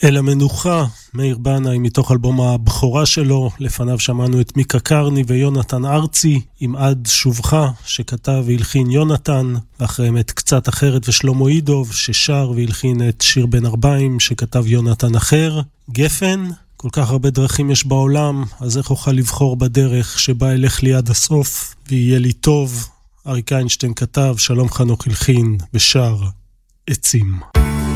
אל המנוחה, מאיר בנאי מתוך אלבום הבכורה שלו. לפניו שמענו את מיקה קרני ויונתן ארצי עם עד שובך שכתב והלחין יונתן, ואחריהם את קצת אחרת ושלמה אידוב ששר והלחין את שיר בן ארבעים שכתב יונתן אחר. גפן, כל כך הרבה דרכים יש בעולם, אז איך אוכל לבחור בדרך שבה אלך לי עד הסוף ויהיה לי טוב. אריק איינשטיין כתב, שלום חנוך הלחין ושר עצים.